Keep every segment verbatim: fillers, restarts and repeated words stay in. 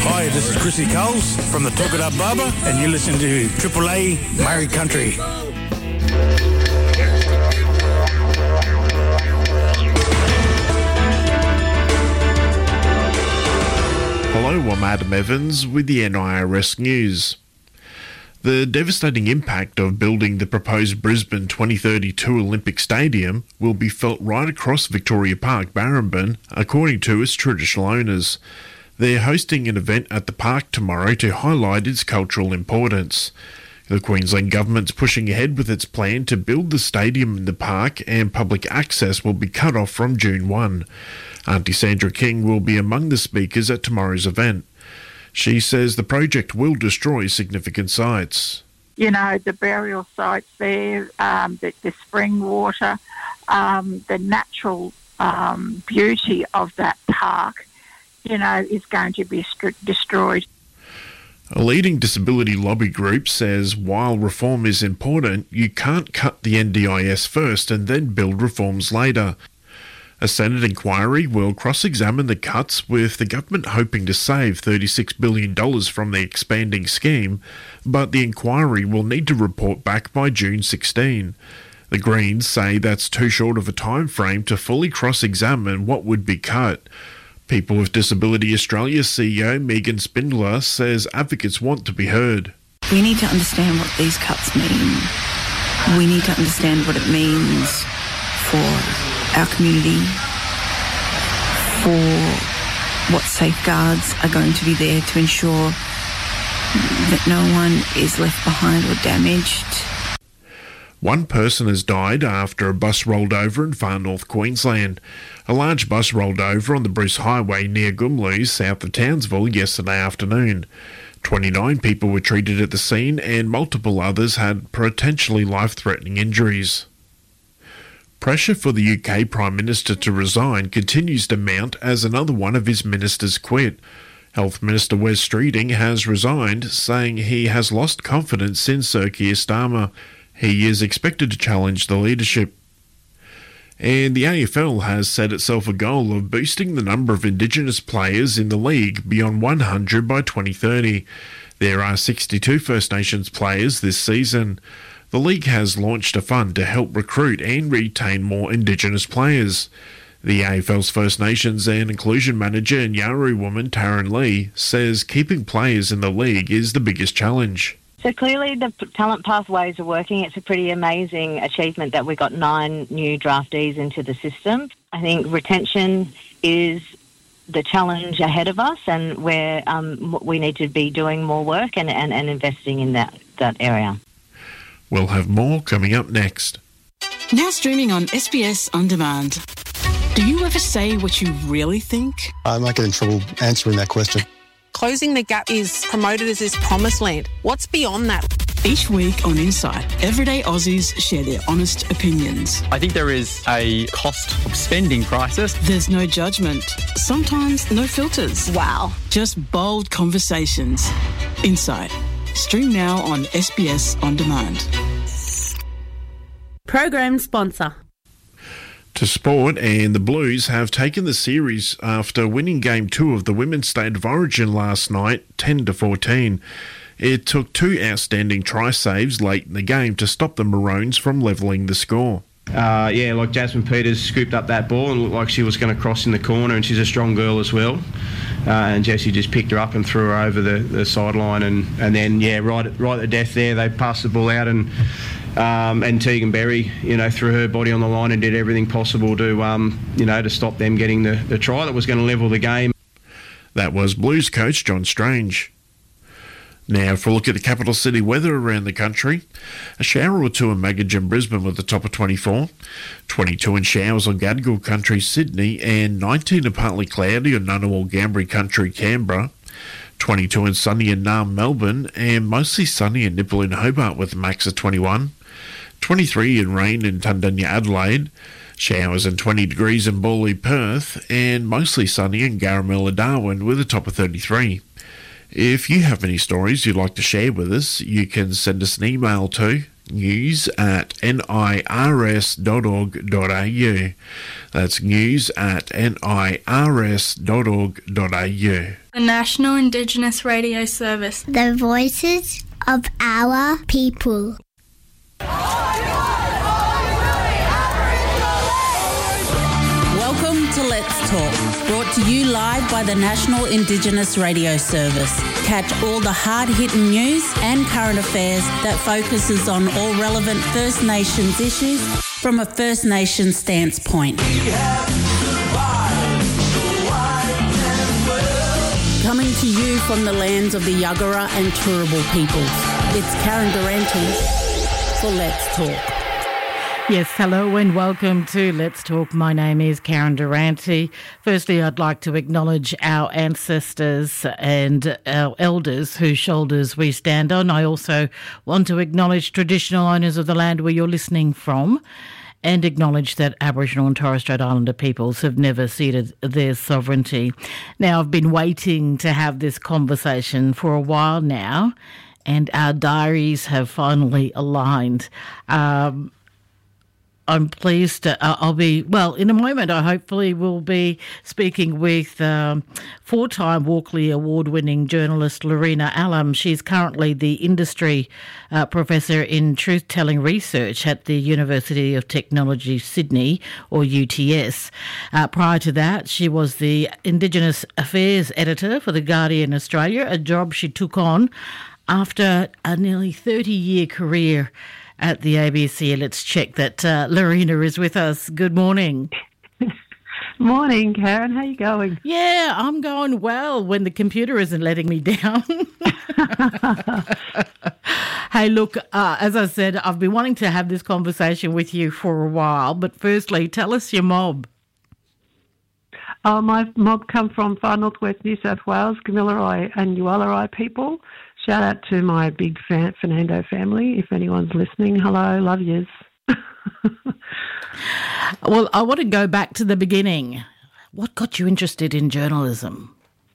Hi, this is Chrissy Coles from the Talk It Up Barber, and you're listening to Triple A Murray Country. Hello, I'm Adam Evans with the N I R S News. The devastating impact of building the proposed Brisbane twenty thirty-two Olympic Stadium will be felt right across Victoria Park, Barrambin, according to its traditional owners. They're hosting an event at the park tomorrow to highlight its cultural importance. The Queensland Government's pushing ahead with its plan to build the stadium in the park, and public access will be cut off from June first. Auntie Sandra King will be among the speakers at tomorrow's event. She says the project will destroy significant sites. You know, the burial sites there, um, the, the spring water, um, the natural um, beauty of that park, you know, is going to be st- destroyed. A leading disability lobby group says while reform is important, you can't cut the N D I S first and then build reforms later. A Senate inquiry will cross-examine the cuts, with the government hoping to save thirty-six billion dollars from the expanding scheme, but the inquiry will need to report back by June sixteenth. The Greens say that's too short of a time frame to fully cross-examine what would be cut. People with Disability Australia C E O Megan Spindler says advocates want to be heard. We need to understand what these cuts mean. We need to understand what it means for our community, for what safeguards are going to be there to ensure that no one is left behind or damaged. One person has died after a bus rolled over in far north Queensland. A large bus rolled over on the Bruce Highway near Goomloo, south of Townsville, yesterday afternoon. twenty-nine people were treated at the scene, and multiple others had potentially life-threatening injuries. Pressure for the U K Prime Minister to resign continues to mount as another one of his ministers quit. Health Minister Wes Streeting has resigned, saying he has lost confidence in Sir Keir Starmer. He is expected to challenge the leadership. And the A F L has set itself a goal of boosting the number of Indigenous players in the league beyond one hundred by twenty thirty. There are sixty-two First Nations players this season. The league has launched a fund to help recruit and retain more Indigenous players. The A F L's First Nations and Inclusion Manager and Yawuru woman Taryn Lee says keeping players in the league is the biggest challenge. So clearly the talent pathways are working. It's a pretty amazing achievement that we got nine new draftees into the system. I think retention is the challenge ahead of us, and where um, we need to be doing more work and, and, and investing in that, that area. We'll have more coming up next. Now streaming on S B S On Demand. Do you ever say what you really think? I might get in trouble answering that question. Closing the Gap is promoted as this promised land. What's beyond that? Each week on Insight, everyday Aussies share their honest opinions. I think there is a cost of spending crisis. There's no judgment. Sometimes no filters. Wow. Just bold conversations. Insight. Stream now on S B S On Demand. Program sponsor. To sport, and the Blues have taken the series after winning Game two of the Women's State of Origin last night, ten to fourteen. It took two outstanding try saves late in the game to stop the Maroons from levelling the score. Uh, yeah, like Jasmine Peters scooped up that ball and looked like she was going to cross in the corner, and she's a strong girl as well. Uh, and Jessie just picked her up and threw her over the, the sideline, and, and then, yeah, right at, right at death there, they passed the ball out, and um, and Tegan Berry, you know, threw her body on the line and did everything possible to, um, you know, to stop them getting the, the try that was going to level the game. That was Blues coach John Strange. Now for a look at the capital city weather around the country. A shower or two in Maggie and Brisbane with a top of twenty-four. twenty-two in showers on Gadigal Country, Sydney, and nineteen in partly cloudy on Ngunnawal Gambri Country, Canberra. twenty-two in sunny in Naarm, Melbourne, and mostly sunny in Nipple in Hobart with a max of twenty-one. twenty-three in rain in Tundunya, Adelaide. Showers and twenty degrees in Bawley, Perth, and mostly sunny in Garamilla, Darwin with a top of thirty-three. If you have any stories you'd like to share with us, you can send us an email to news at nirs dot org dot a u. That's news at nirs dot org dot a u. The National Indigenous Radio Service. The voices of our people. Welcome to Let's Talk, brought to you live by the National Indigenous Radio Service. Catch all the hard-hitting news and current affairs that focuses on all relevant First Nations issues from a First Nations stance point. Coming to you from the lands of the Yuggera and Turrbal peoples, it's Karen Durante for Let's Talk. Yes, hello and welcome to Let's Talk. My name is Karen Durante. Firstly, I'd like to acknowledge our ancestors and our elders whose shoulders we stand on. I also want to acknowledge traditional owners of the land where you're listening from and acknowledge that Aboriginal and Torres Strait Islander peoples have never ceded their sovereignty. Now, I've been waiting to have this conversation for a while now, and our diaries have finally aligned. Um, I'm pleased to, uh, I'll be, well, in a moment I hopefully will be speaking with um, four-time Walkley Award-winning journalist Lorena Allam. She's currently the industry uh, professor in truth-telling research at the University of Technology Sydney, or U T S. Uh, prior to that, she was the Indigenous Affairs editor for The Guardian Australia, a job she took on after a nearly thirty-year career at the A B C. Let's check that uh, Lorena is with us. Good morning. Morning, Karen. How you going? Yeah, I'm going well when the computer isn't letting me down. Hey, look, uh, as I said, I've been wanting to have this conversation with you for a while, but firstly, tell us your mob. Oh, my mob come from far northwest New South Wales, Gamilaroi and Yuwalarai people. Shout out to my big fan, Fernando family, if anyone's listening. Hello, love yous. Well, I want to go back to the beginning. What got you interested in journalism?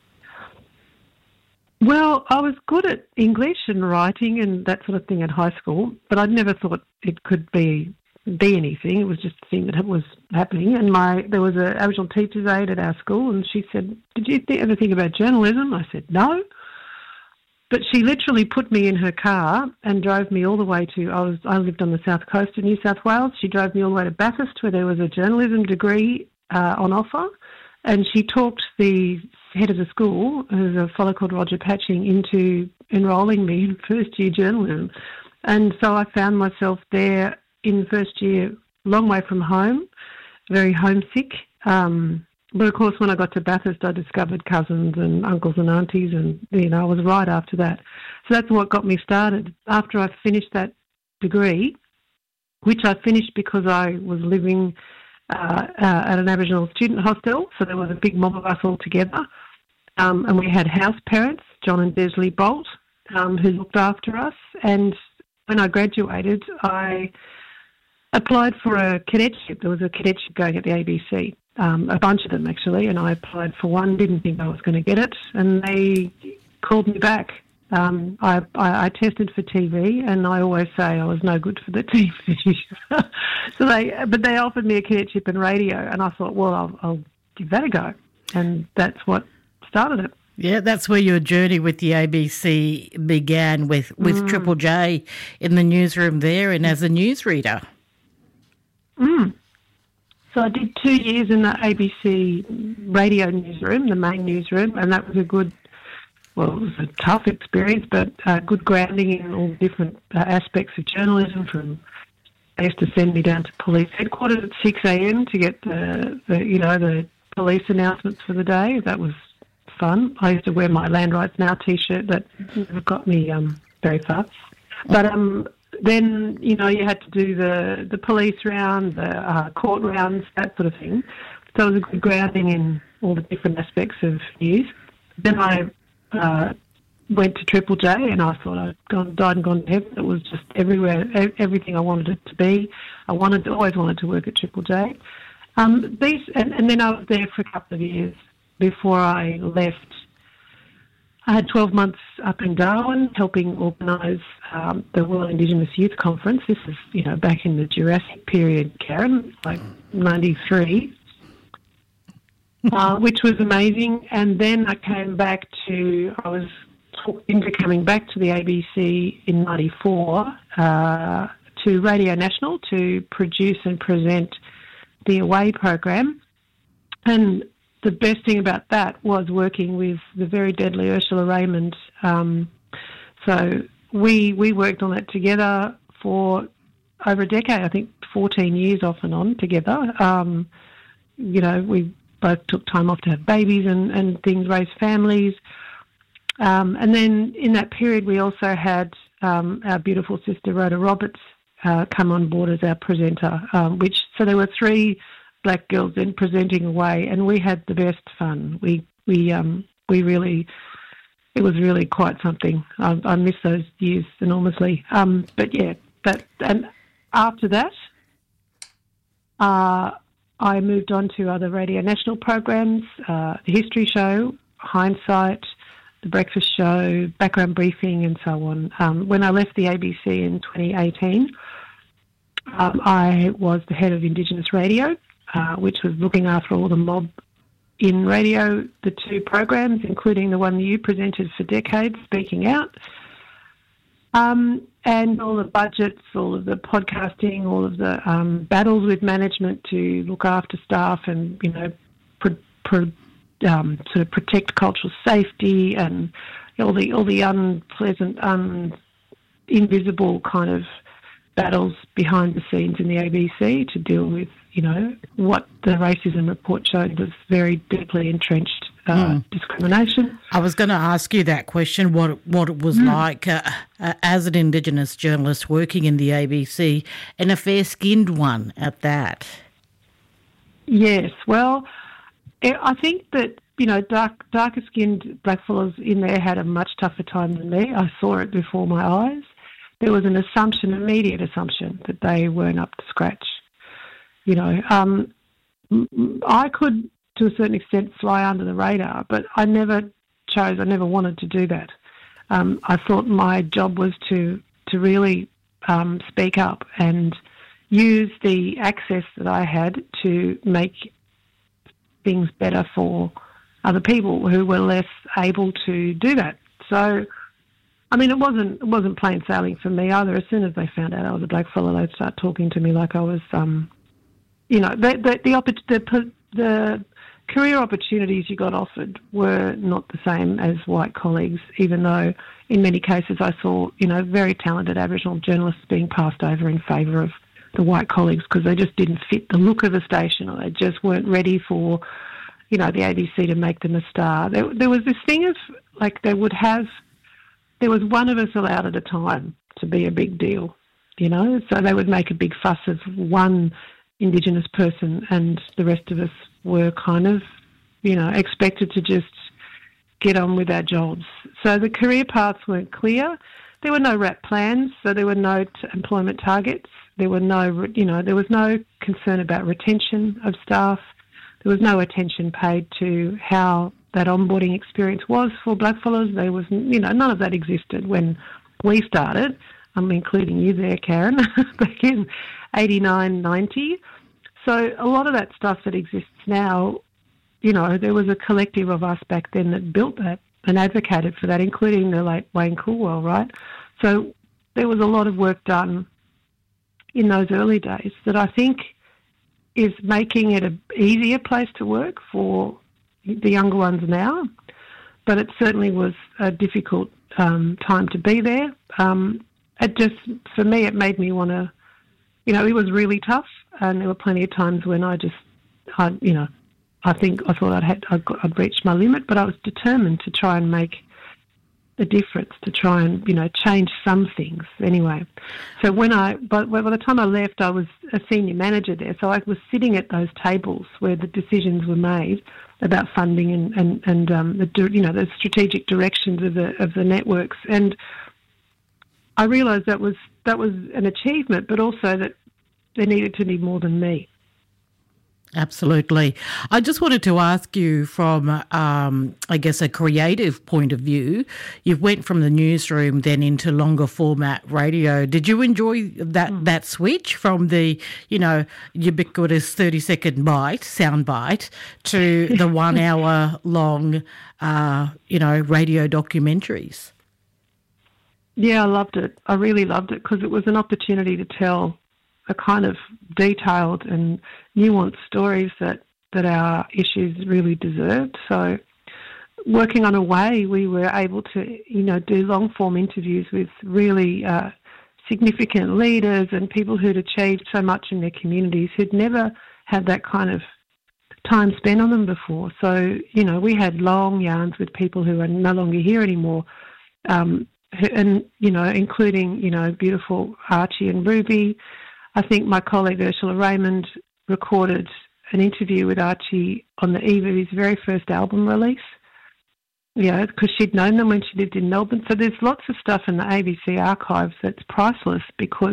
Well, I was good at English and writing and that sort of thing at high school, but I'd never thought it could be be anything. It was just a thing that was happening. And my there was an Aboriginal teacher's aide at our school, and she said, "Did you ever think about journalism?" I said, "No." But she literally put me in her car and drove me all the way to, I was I lived on the south coast of New South Wales. She drove me all the way to Bathurst, where there was a journalism degree uh, on offer. And she talked the head of the school, who's a fellow called Roger Patching, into enrolling me in first year journalism. And so I found myself there in first year, long way from home, very homesick. Um, But, of course, when I got to Bathurst, I discovered cousins and uncles and aunties, and, you know, I was right after that. So that's what got me started. After I finished that degree, which I finished because I was living uh, uh, at an Aboriginal student hostel, so there was a big mob of us all together, um, and we had house parents, John and Desley Bolt, um, who looked after us. And when I graduated, I applied for a cadetship. There was a cadetship going at the A B C. Um, a bunch of them, actually, and I applied for one, didn't think I was going to get it, and they called me back. Um, I, I, I tested for T V, and I always say I was no good for the T V. so they, but they offered me a cadetship in radio, and I thought, well, I'll, I'll give that a go, and that's what started it. Yeah, that's where your journey with the A B C began, with, with mm. Triple J in the newsroom there and as a newsreader. Mm. So I did two years in the A B C radio newsroom, the main newsroom, and that was a good, well, it was a tough experience, but uh, good grounding in all different uh, aspects of journalism. From they used to send me down to police headquarters at six a.m. to get the, the, you know, the police announcements for the day. That was fun. I used to wear my Land Rights Now T-shirt. That never got me um, very far. But um. Then, you know, you had to do the, the police round, the uh, court rounds, that sort of thing. So it was a good grounding in all the different aspects of news. Then I uh, went to Triple J, and I thought I'd gone, died and gone to heaven. It was just everywhere, everything I wanted it to be. I wanted, always wanted to work at Triple J. Um, these, and, and then I was there for a couple of years before I left. I had twelve months up in Darwin helping organise um, the World Indigenous Youth Conference. This is, you know, back in the Jurassic period, Karen, like ninety-three, uh, which was amazing. And then I came back to, I was talked into coming back to the A B C in ninety-four uh, to Radio National to produce and present the Away program. And the best thing about that was working with the very deadly Ursula Raymond. Um, so we we worked on that together for over a decade, I think fourteen years off and on together. Um, you know, we both took time off to have babies and, and things, raise families. Um, and then in that period, we also had um, our beautiful sister Rhoda Roberts uh, come on board as our presenter, um, which so there were three black girls then presenting Away, and we had the best fun. We we um we really, it was really quite something. I, I miss those years enormously. Um, but yeah, that and after that, uh, I moved on to other Radio National programs, uh, the History Show, Hindsight, the Breakfast Show, Background Briefing, and so on. Um, when I left the A B C in twenty eighteen, um, I was the head of Indigenous Radio. Uh, which was looking after all the mob in radio, the two programs, including the one you presented for decades, Speaking Out, um, and all the budgets, all of the podcasting, all of the um, battles with management to look after staff and, you know, pro, pro, um, sort of protect cultural safety and all the all the unpleasant, un, invisible kind of battles behind the scenes in the A B C to deal with, you know, what the racism report showed was very deeply entrenched uh, mm. discrimination. I was going to ask you that question, what, what it was mm. like uh, uh, as an Indigenous journalist working in the A B C, and a fair-skinned one at that. Yes, well, I think that, you know, dark, darker-skinned blackfellas in there had a much tougher time than me. I saw it before my eyes. There was an assumption, immediate assumption, that they weren't up to scratch. You know, um, I could, to a certain extent, fly under the radar, but I never chose, I never wanted to do that. Um, I thought my job was to, to really um, speak up and use the access that I had to make things better for other people who were less able to do that. So, I mean, it wasn't it wasn't plain sailing for me either. As soon as they found out I was a black fella, they'd start talking to me like I was, um, you know, the the the, oppor- the the career opportunities you got offered were not the same as white colleagues, even though in many cases I saw, you know, very talented Aboriginal journalists being passed over in favour of the white colleagues because they just didn't fit the look of the station, or they just weren't ready for, you know, the A B C to make them a star. There, there was this thing of, like, they would have... There was one of us allowed at a time to be a big deal, you know, so they would make a big fuss of one Indigenous person and the rest of us were kind of, you know, expected to just get on with our jobs. So the career paths weren't clear. There were no R A P plans, so there were no t- employment targets. There were no, you know, there was no concern about retention of staff. There was no attention paid to how that onboarding experience was for blackfellas. There was, you know, none of that existed when we started. I'm including you there, Karen, back in eighty-nine, ninety. So a lot of that stuff that exists now, you know, there was a collective of us back then that built that and advocated for that, including the late Wayne Coolwell, right? So there was a lot of work done in those early days that I think is making it an easier place to work for the younger ones now, but it certainly was a difficult um, time to be there. Um, it just, for me, it made me want to, you know, it was really tough, and there were plenty of times when I just, I, you know, I think I thought I'd had, I'd, I'd reached my limit, but I was determined to try and make a difference, to try and, you know, change some things anyway. So when I, by, by the time I left, I was a senior manager there, so I was sitting at those tables where the decisions were made about funding and and and um, the you know the strategic directions of the of the networks, and I realised that was that was an achievement, but also that there needed to be more than me. Absolutely. I just wanted to ask you from, um, I guess, a creative point of view. You went from the newsroom then into longer format radio. Did you enjoy that, mm. that switch from the, you know, ubiquitous thirty-second bite, sound bite, to the one-hour long, uh, you know, radio documentaries? Yeah, I loved it. I really loved it because it was an opportunity to tell a kind of detailed and nuanced stories that, that our issues really deserved. So working on Away, we were able to, you know, do long-form interviews with really uh, significant leaders and people who'd achieved so much in their communities who'd never had that kind of time spent on them before. So, you know, we had long yarns with people who are no longer here anymore, um, and, you know, including, you know, beautiful Archie and Ruby. I think my colleague Ursula Raymond recorded an interview with Archie on the eve of his very first album release, you know, because she'd known them when she lived in Melbourne. So there's lots of stuff in the A B C archives that's priceless because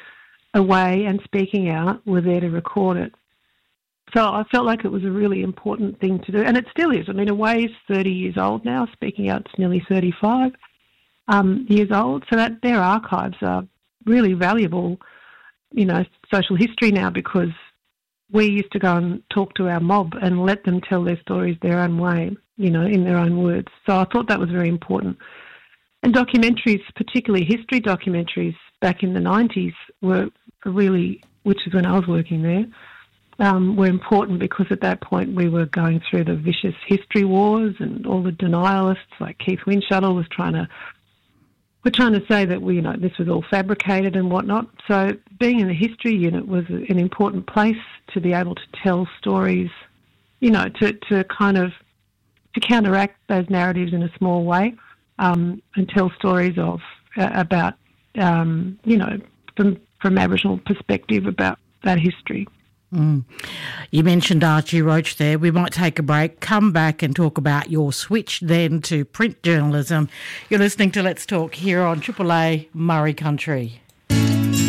Away and Speaking Out were there to record it. So I felt like it was a really important thing to do, and it still is. I mean, Away is thirty years old now, Speaking Out's nearly thirty-five um, years old, so that their archives are really valuable, you know, social history now, because we used to go and talk to our mob and let them tell their stories their own way, you know, in their own words. So I thought that was very important. And documentaries, particularly history documentaries back in the nineties, were really, which is when I was working there, um, were important because at that point we were going through the vicious history wars and all the denialists like Keith Windshuttle was trying to We're trying to say that we, you know, this was all fabricated and whatnot. So being in the history unit was an important place to be able to tell stories, you know, to, to kind of to counteract those narratives in a small way, um, and tell stories of uh, about, um, you know, from from Aboriginal perspective about that history. Mm. You mentioned Archie Roach there. We might take a break, come back and talk about your switch then to print journalism. You're listening to Let's Talk here on Triple A Murray Country.